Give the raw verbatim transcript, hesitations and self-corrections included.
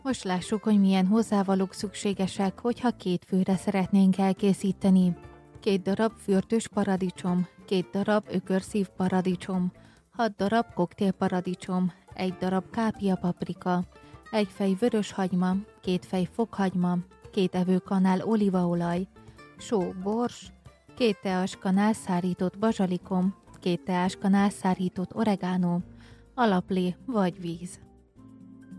Most lássuk, hogy milyen hozzávalók szükségesek, hogyha két főre szeretnénk elkészíteni. Két darab fürtös paradicsom, két darab ökörszív paradicsom, hat darab koktélparadicsom, egy darab kápia paprika, egy fej vörös hagyma, két fej fokhagyma, két evőkanál olívaolaj, só, bors, két teáskanál szárított bazsalikom, két teáskanál szárított oregánó, alaplé vagy víz.